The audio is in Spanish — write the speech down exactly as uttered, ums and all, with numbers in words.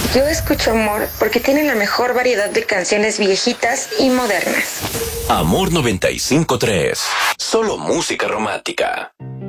Yo escucho Amor porque tiene la mejor variedad de canciones viejitas y modernas. Amor noventa y cinco punto tres. Solo música romántica.